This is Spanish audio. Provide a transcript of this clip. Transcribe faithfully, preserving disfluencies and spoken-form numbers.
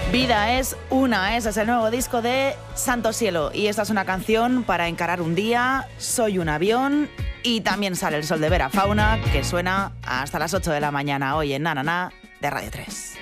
Vida es una, ese es el nuevo disco de Santo Cielo y esta es una canción para encarar un día. Soy un avión y también sale el sol de Vera Fauna, que suena hasta las ocho de la mañana hoy en Na Na Na de Radio tres.